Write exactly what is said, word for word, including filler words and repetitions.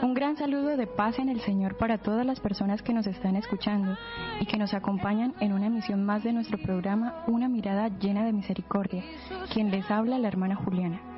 Un gran saludo de paz en el Señor para todas las personas que nos están escuchando y que nos acompañan en una emisión más de nuestro programa Una mirada llena de misericordia. Quien les habla, la hermana Juliana.